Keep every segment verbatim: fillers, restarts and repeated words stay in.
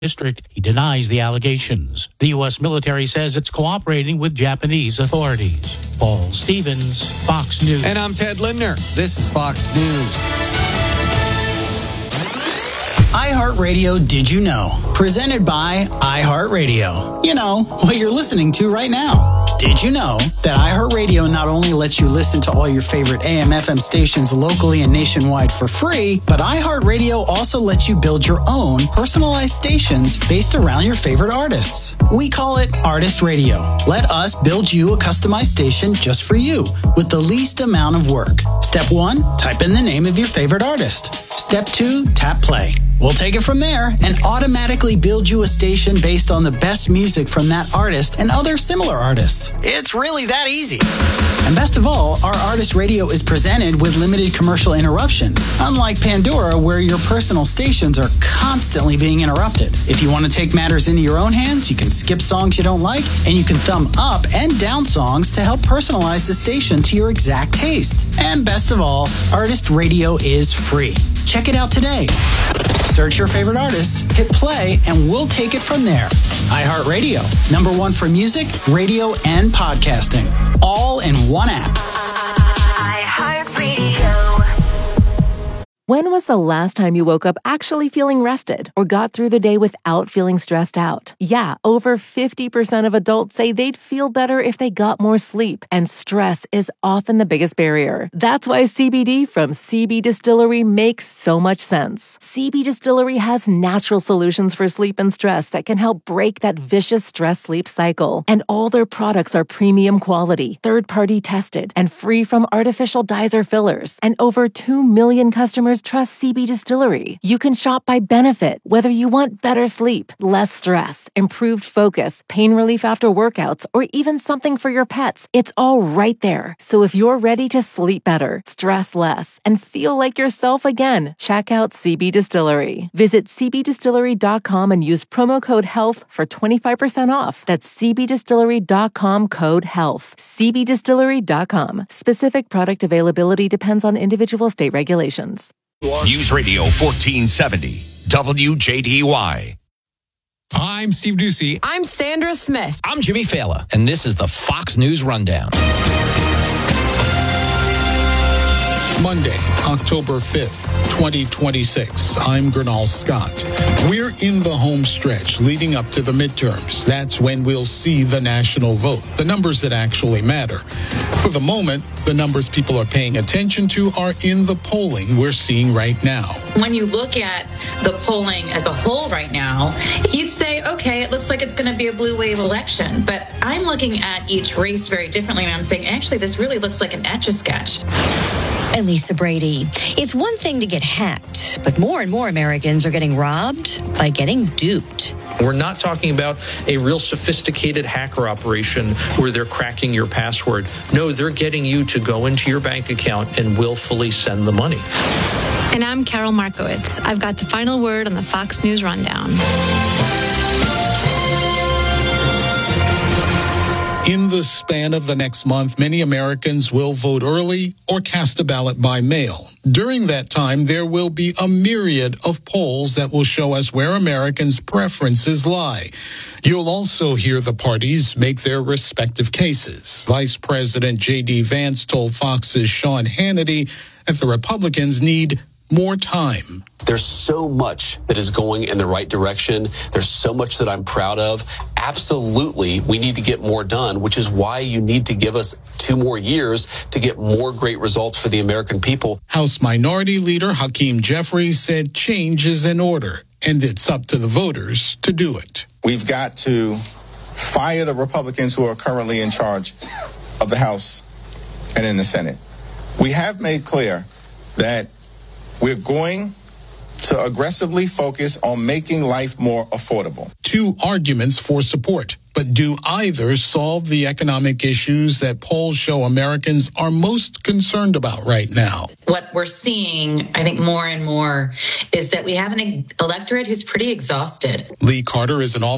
district. He denies the allegations. The U S military says it's cooperating with Japanese authorities. Paul Stevens, Fox News. And I'm Ted Lindner. This is Fox News. iHeartRadio Did You Know? Presented by iHeartRadio. You know, what you're listening to right now. Did you know that iHeartRadio not only lets you listen to all your favorite A M F M stations locally and nationwide for free, but iHeartRadio also lets you build your own personalized stations based around your favorite artists. We call it Artist Radio. Let us build you a customized station just for you with the least amount of work. Step one, type in the name of your favorite artist. Step two, tap play. We'll take it from there and automatically build you a station based on the best music from that artist and other similar artists. It's really that easy. And best of all, our Artist Radio is presented with limited commercial interruption, unlike Pandora, where your personal stations are constantly being interrupted. If you want to take matters into your own hands, you can skip songs you don't like, and you can thumb up and down songs to help personalize the station to your exact taste. And best of all, Artist Radio is free. Check it out today. Search your favorite artists, hit play, and we'll take it from there. iHeartRadio, number one for music, radio, and podcasting. All in one app. iHeartRadio. When was the last time you woke up actually feeling rested or got through the day without feeling stressed out? Yeah, over fifty percent of adults say they'd feel better if they got more sleep, and stress is often the biggest barrier. That's why C B D from C B Distillery makes so much sense. C B Distillery has natural solutions for sleep and stress that can help break that vicious stress-sleep cycle. And all their products are premium quality, third-party tested, and free from artificial dyes or fillers. And over two million customers trust C B Distillery. You can shop by benefit, whether you want better sleep, less stress, improved focus, pain relief after workouts, or even something for your pets. It's all right there. So if you're ready to sleep better, stress less, and feel like yourself again, check out C B Distillery. Visit c b distillery dot com and use promo code HEALTH for twenty-five percent off. That's c b distillery dot com code HEALTH. c b distillery dot com. Specific product availability depends on individual state regulations. News Radio fourteen seventy, W J D Y. I'm Steve Ducey. I'm Sandra Smith. I'm Jimmy Fallon, and this is the Fox News Rundown. Monday, October fifth, twenty twenty-six. I'm Gernal Scott. We're in the home stretch leading up to the midterms. That's when we'll see the national vote, the numbers that actually matter. For the moment, the numbers people are paying attention to are in the polling we're seeing right now. When you look at the polling as a whole right now, you'd say, okay, it looks like it's going to be a blue wave election. But I'm looking at each race very differently, and I'm saying, actually, this really looks like an Etch-a-Sketch. And Lisa Brady. It's one thing to get hacked, but more and more Americans are getting robbed by getting duped. We're not talking about a real sophisticated hacker operation where they're cracking your password. No, they're getting you to go into your bank account and willfully send the money. And I'm Carol Markowitz. I've got the final word on the Fox News Rundown. In the span of the next month, many Americans will vote early or cast a ballot by mail. During that time, there will be a myriad of polls that will show us where Americans' preferences lie. You'll also hear the parties make their respective cases. Vice President J D. Vance told Fox's Sean Hannity that the Republicans need more time. There's so much that is going in the right direction. There's so much that I'm proud of. Absolutely, we need to get more done, which is why you need to give us two more years to get more great results for the American people. House Minority Leader Hakeem Jeffries said change is in order, and it's up to the voters to do it. We've got to fire the Republicans who are currently in charge of the House and in the Senate. We have made clear that we're going to aggressively focus on making life more affordable. Two arguments for support, but do either solve the economic issues that polls show Americans are most concerned about right now? What we're seeing, I think, more and more is that we have an electorate who's pretty exhausted. Lee Carter is an author,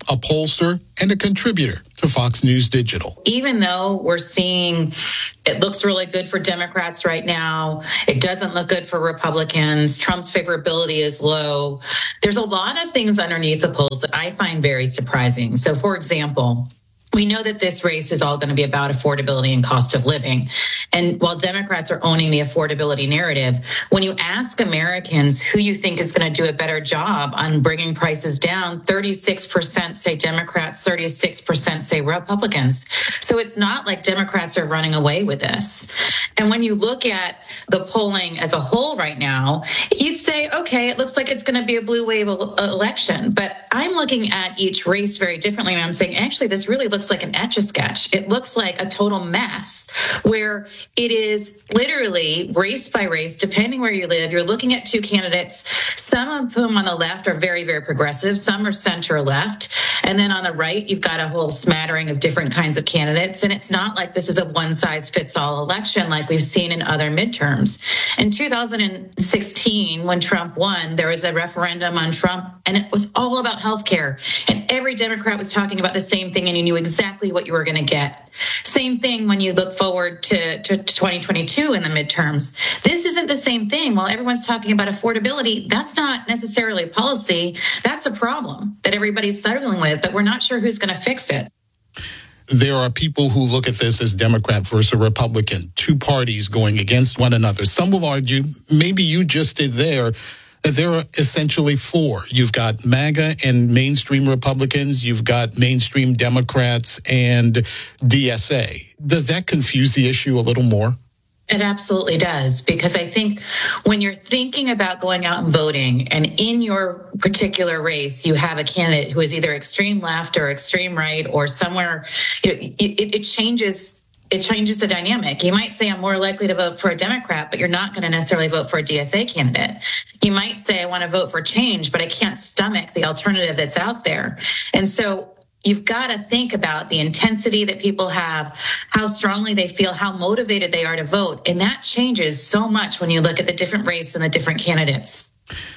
a pollster and a contributor to Fox News Digital. Even though we're seeing it looks really good for Democrats right now, it doesn't look good for Republicans, Trump's favorability is low, there's a lot of things underneath the polls that I find very surprising. So, for example, we know that this race is all going to be about affordability and cost of living. And while Democrats are owning the affordability narrative, when you ask Americans who you think is going to do a better job on bringing prices down, thirty-six percent say Democrats, thirty-six percent say Republicans. So it's not like Democrats are running away with this. And when you look at the polling as a whole right now, you'd say, okay, it looks like it's going to be a blue wave election. But I'm looking at each race very differently. And I'm saying, actually, this really looks like an Etch-a-Sketch. It looks like a total mess where it is literally race by race, depending where you live. You're looking at two candidates, some of whom on the left are very, very progressive. Some are center left. And then on the right, you've got a whole smattering of different kinds of candidates. And it's not like this is a one size fits all election like we've seen in other midterms. In two thousand sixteen, when Trump won, there was a referendum on Trump and it was all about healthcare. And every Democrat was talking about the same thing and you knew exactly what you were going to get. Same thing when you look forward to, to twenty twenty-two in the midterms. This isn't the same thing. While everyone's talking about affordability, that's not necessarily a policy. That's a problem that everybody's struggling with, but we're not sure who's going to fix it. There are people who look at this as Democrat versus Republican, two parties going against one another. Some will argue, maybe you just did there, that there are essentially four. You've got MAGA and mainstream Republicans. You've got mainstream Democrats and D S A. Does that confuse the issue a little more? It absolutely does, because I think when you're thinking about going out and voting and in your particular race, you have a candidate who is either extreme left or extreme right or somewhere, you know, it, it changes It changes the dynamic. You might say I'm more likely to vote for a Democrat, but you're not going to necessarily vote for a D S A candidate. You might say I want to vote for change, but I can't stomach the alternative that's out there. And so you've got to think about the intensity that people have, how strongly they feel, how motivated they are to vote. And that changes so much when you look at the different race and the different candidates.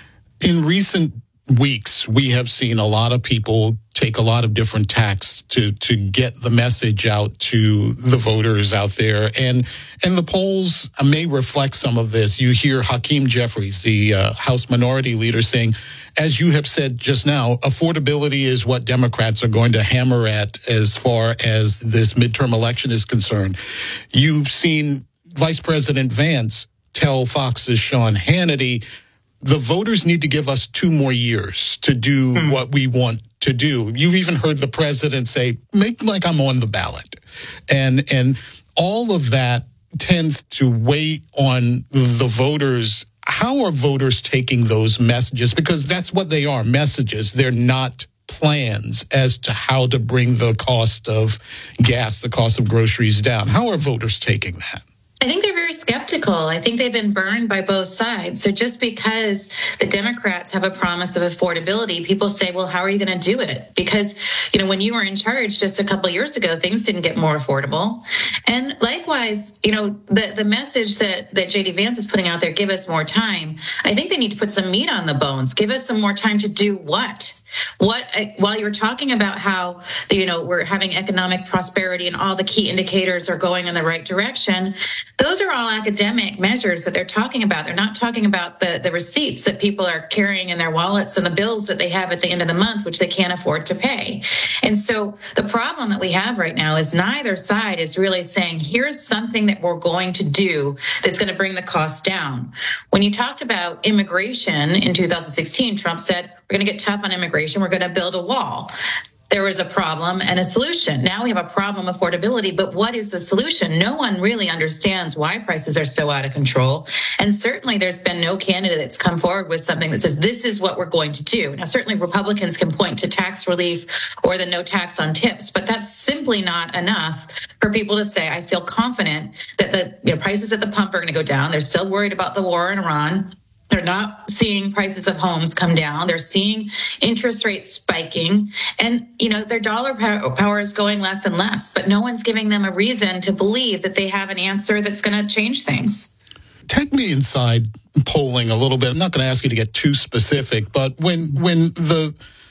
In recent weeks, we have seen a lot of people take a lot of different tacks to to get the message out to the voters out there. And and the polls may reflect some of this. You hear Hakeem Jeffries, the uh, House Minority Leader, saying, as you have said just now, affordability is what Democrats are going to hammer at as far as this midterm election is concerned. You've seen Vice President Vance tell Fox's Sean Hannity, the voters need to give us two more years to do mm. what we want to do. You've even heard the president say, make like I'm on the ballot. And and all of that tends to weigh on the voters. How are voters taking those messages? Because that's what they are, messages. They're not plans as to how to bring the cost of gas, the cost of groceries down. How are voters taking that? I think they're very skeptical. I think they've been burned by both sides. So just because the Democrats have a promise of affordability, people say, well, how are you going to do it? Because, you know, when you were in charge just a couple of years ago, things didn't get more affordable. And likewise, you know, the, the message that, that J D Vance is putting out there, give us more time. I think they need to put some meat on the bones. Give us some more time to do what? What, while you're talking about how, you know, we're having economic prosperity and all the key indicators are going in the right direction, those are all academic measures that they're talking about. They're not talking about the, the receipts that people are carrying in their wallets and the bills that they have at the end of the month, which they can't afford to pay. And so the problem that we have right now is neither side is really saying, here's something that we're going to do that's going to bring the cost down. When you talked about immigration in two thousand sixteen, Trump said, we're going to get tough on immigration. We're going to build a wall. There was a problem and a solution. Now we have a problem, affordability, but what is the solution? No one really understands why prices are so out of control. And certainly there's been no candidate that's come forward with something that says this is what we're going to do. Now, certainly Republicans can point to tax relief or the no tax on tips, but that's simply not enough for people to say, I feel confident that the you know, prices at the pump are going to go down. They're still worried about the war in Iran. They're not seeing prices of homes come down. They're seeing interest rates spiking. And, you know, their dollar power is going less and less. But no one's giving them a reason to believe that they have an answer that's going to change things. Take me inside polling a little bit. I'm not going to ask you to get too specific, but when when the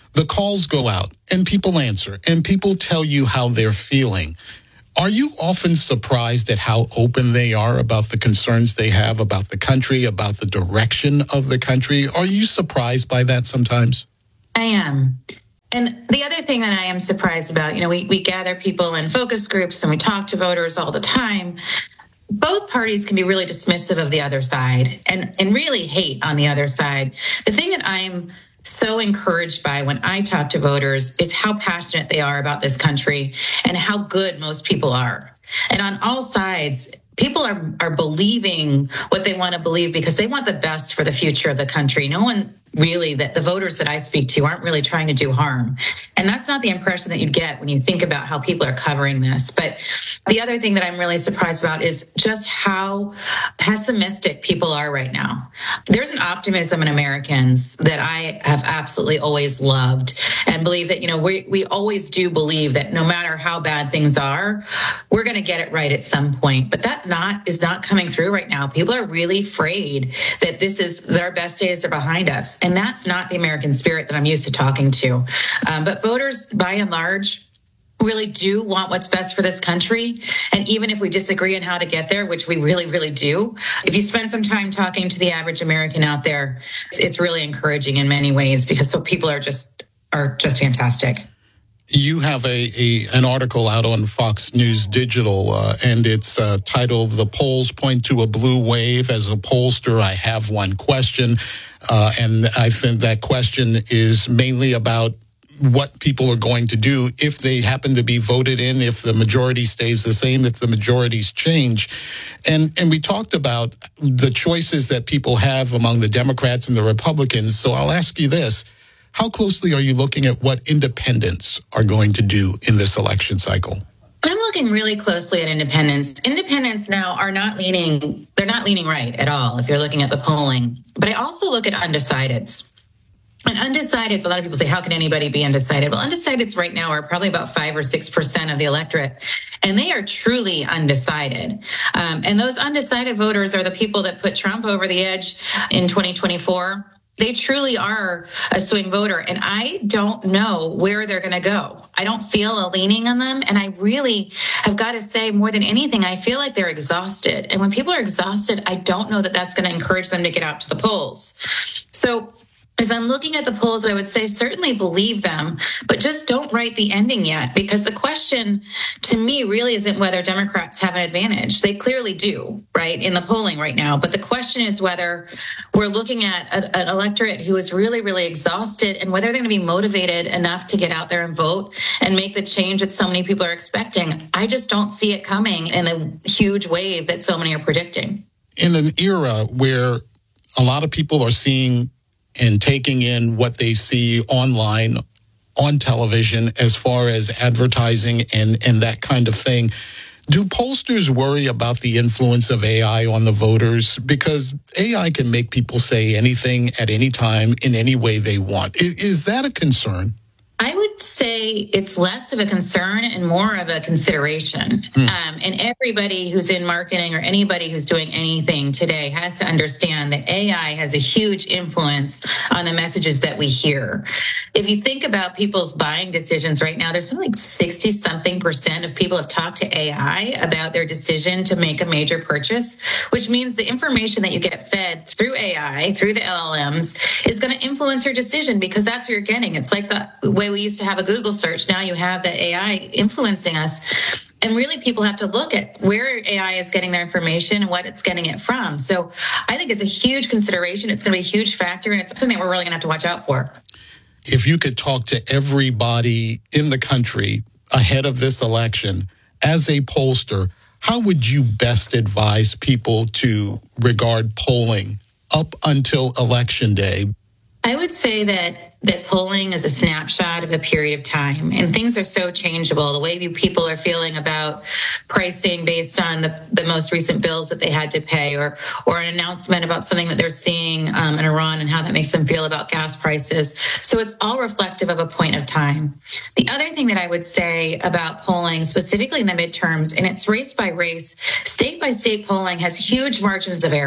the calls go out and people answer and people tell you how they're feeling. Are you often surprised at how open they are about the concerns they have about the country, about the direction of the country? Are you surprised by that sometimes? I am. And the other thing that I am surprised about, you know, we, we gather people in focus groups and we talk to voters all the time. Both parties can be really dismissive of the other side and, and really hate on the other side. The thing that I'm so encouraged by when I talk to voters is how passionate they are about this country and how good most people are. And on all sides, people are, are believing what they want to believe because they want the best for the future of the country. No one really, that the voters that I speak to aren't really trying to do harm. And that's not the impression that you get when you think about how people are covering this. But the other thing that I'm really surprised about is just how pessimistic people are right now. There's an optimism in Americans that I have absolutely always loved and believe that, you know, we, we always do believe that no matter how bad things are, we're going to get it right at some point. But that not is not coming through right now. People are really afraid that this is, that our best days are behind us. And that's not the American spirit that I'm used to talking to. Um, but voters, by and large, really do want what's best for this country. And even if we disagree on how to get there, which we really, really do, if you spend some time talking to the average American out there, it's, it's really encouraging in many ways because so people are just are just fantastic. You have a, a an article out on Fox News Digital, uh, and it's uh, titled "The Polls Point to a Blue Wave." As a pollster, I have one question, uh, and I think that question is mainly about what people are going to do if they happen to be voted in, if the majority stays the same, if the majorities change. And and we talked about the choices that people have among the Democrats and the Republicans. So I'll ask you this. How closely are you looking at what independents are going to do in this election cycle? I'm looking really closely at independents. Independents now are not leaning, they're not leaning right at all if you're looking at the polling. But I also look at undecideds. And undecideds, a lot of people say, how can anybody be undecided? Well, undecideds right now are probably about five or six percent of the electorate, and they are truly undecided. Um, and those undecided voters are the people that put Trump over the edge in twenty twenty-four. They truly are a swing voter, and I don't know where they're going to go. I don't feel a leaning on them, and I really have got to say, more than anything, I feel like they're exhausted. And when people are exhausted, I don't know that that's going to encourage them to get out to the polls. So as I'm looking at the polls, I would say certainly believe them, but just don't write the ending yet, because the question to me really isn't whether Democrats have an advantage. They clearly do, right, in the polling right now. But the question is whether we're looking at a, an electorate who is really, really exhausted and whether they're going to be motivated enough to get out there and vote and make the change that so many people are expecting. I just don't see it coming in the huge wave that so many are predicting. In an era where a lot of people are seeing and taking in what they see online, on television, as far as advertising and, and that kind of thing. Do pollsters worry about the influence of A I on the voters? Because A I can make people say anything at any time in any way they want. Is, is that a concern? I would say it's less of a concern and more of a consideration. Hmm. Um, and everybody who's in marketing or anybody who's doing anything today has to understand that A I has a huge influence on the messages that we hear. If you think about people's buying decisions right now, there's something like sixty something percent of people have talked to A I about their decision to make a major purchase, which means the information that you get fed through A I, through the L L Ms, is going to influence your decision because that's what you're getting. It's like the way we used to have a Google search. Now you have the A I influencing us. And really, people have to look at where A I is getting their information and what it's getting it from. So I think it's a huge consideration. It's going to be a huge factor, and it's something that we're really going to have to watch out for. If you could talk to everybody in the country ahead of this election, as a pollster, how would you best advise people to regard polling up until Election Day? I would say that that polling is a snapshot of a period of time, and things are so changeable. The way people are feeling about pricing based on the, the most recent bills that they had to pay, or or an announcement about something that they're seeing um, in Iran and how that makes them feel about gas prices. So it's all reflective of a point of time. The other thing that I would say about polling, specifically in the midterms, and it's race by race, state by state polling has huge margins of error.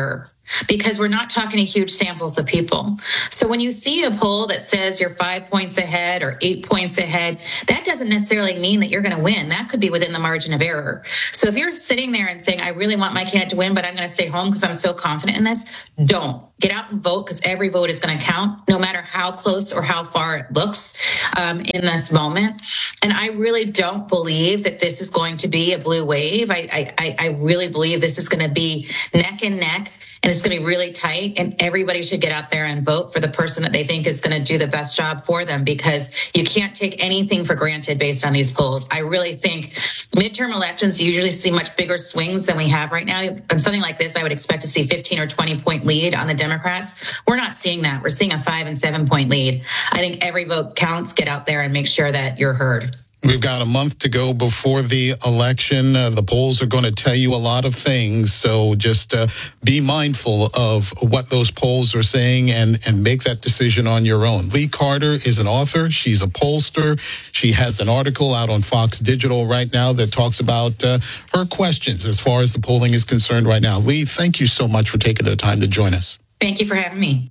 because we're not talking to huge samples of people. So when you see a poll that says you're five points ahead or eight points ahead, that doesn't necessarily mean that you're going to win. That could be within the margin of error. So if you're sitting there and saying, I really want my candidate to win, but I'm going to stay home because I'm so confident in this, don't. Get out and vote, because every vote is going to count, no matter how close or how far it looks um, in this moment. And I really don't believe that this is going to be a blue wave. I, I, I really believe this is going to be neck and neck, and it's going to be really tight, and everybody should get out there and vote for the person that they think is going to do the best job for them, because you can't take anything for granted based on these polls. I really think midterm elections usually see much bigger swings than we have right now. On something like this, I would expect to see fifteen or twenty point lead on the Democrats. We're not seeing that. We're seeing a five and seven point lead. I think every vote counts. Get out there and make sure that you're heard. We've got a month to go before the election. Uh, the polls are going to tell you a lot of things. So just uh, be mindful of what those polls are saying and, and make that decision on your own. Lee Carter is an author. She's a pollster. She has an article out on Fox Digital right now that talks about uh, her questions as far as the polling is concerned right now. Lee, thank you so much for taking the time to join us. Thank you for having me.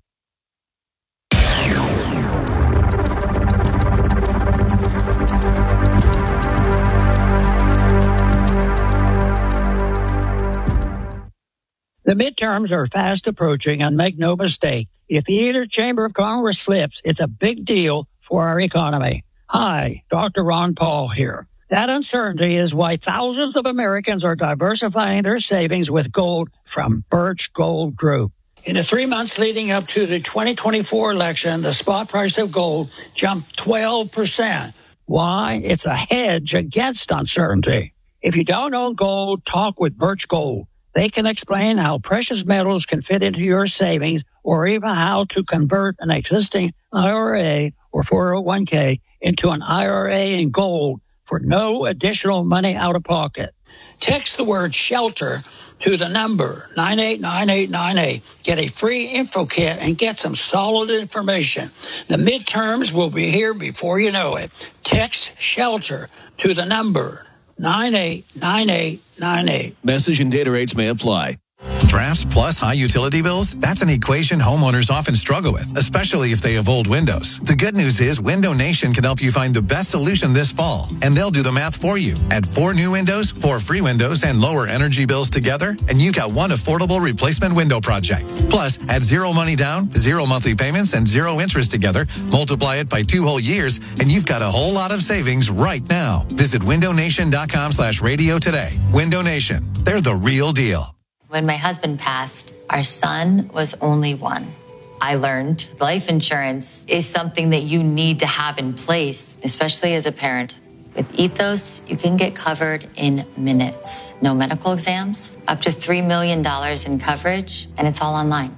The midterms are fast approaching, and make no mistake, if either chamber of Congress flips, it's a big deal for our economy. Hi, Doctor Ron Paul here. That uncertainty is why thousands of Americans are diversifying their savings with gold from Birch Gold Group. In the three months leading up to the twenty twenty-four election, the spot price of gold jumped twelve percent. Why? It's a hedge against uncertainty. If you don't own gold, talk with Birch Gold. They can explain how precious metals can fit into your savings, or even how to convert an existing I R A or four oh one k into an I R A in gold for no additional money out of pocket. Text the word SHELTER to the number nine eight nine eight nine eight. Get a free info kit and get some solid information. The midterms will be here before you know it. Text SHELTER to the number nine eight nine eight nine eight. Message and data rates may apply. Drafts plus high utility bills? That's an equation homeowners often struggle with, especially if they have old windows. The good news is Window Nation can help you find the best solution this fall, and they'll do the math for you. Add four new windows, four free windows, and lower energy bills together, and you got one affordable replacement window project. Plus, add zero money down, zero monthly payments, and zero interest together. Multiply it by two whole years, and you've got a whole lot of savings right now. Visit window nation dot com slash radio today. Window Nation. They're the real deal. When my husband passed, our son was only one. I learned life insurance is something that you need to have in place, especially as a parent. With Ethos, you can get covered in minutes. No medical exams, up to three million dollars in coverage, and it's all online.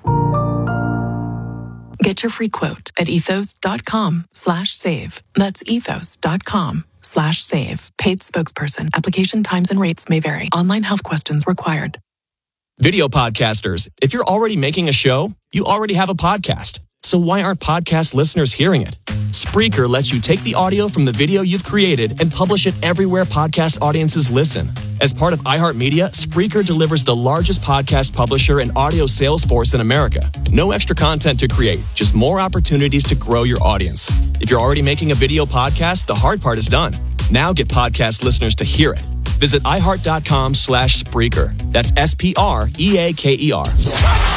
Get your free quote at ethos dot com slash save. That's ethos dot com slash save. Paid spokesperson. Application times and rates may vary. Online health questions required. Video podcasters, if you're already making a show, you already have a podcast. So why aren't podcast listeners hearing it? Spreaker lets you take the audio from the video you've created and publish it everywhere podcast audiences listen. As part of iHeartMedia, Spreaker delivers the largest podcast publisher and audio sales force in America. No extra content to create, just more opportunities to grow your audience. If you're already making a video podcast, the hard part is done. Now get podcast listeners to hear it. Visit iHeart dot com slash Spreaker. That's S P R E A K E R.